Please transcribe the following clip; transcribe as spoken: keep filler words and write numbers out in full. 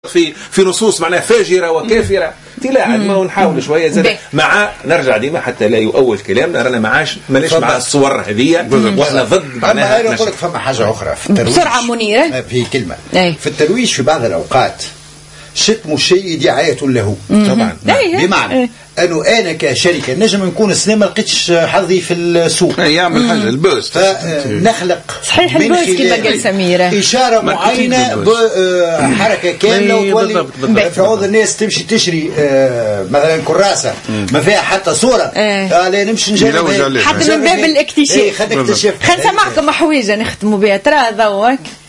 في في نصوص معناها فاجرة وكافرة تلاعب ما نحاول شوية زاد مع نرجع ديما حتى لا يؤول كلامنا رانا معاش ماناش مع الصور هذه واحنا ضد معناها. انا نقول لك فما حاجة أخرى في الترويج بسرعة منيرة في كلمة أي. في الترويج في بعض الأوقات شتم الشيء دعاية له طبعا بمعنى انه انا كشركه نجم نكون السنه ما لقيتش حظي في السوق يعمل حاجه البوست فنخلق صحيح البوست كما قال سميره اشاره معينه بحركه كامله وتولي في عوض الناس تمشي تشري مثلا كراسه ما فيها حتى صوره لا نمشي نجرب حتى من باب الاكتشاف خلينا نكتشف. خلينا نسمعكم حويجه نختموا بها ترى ذوق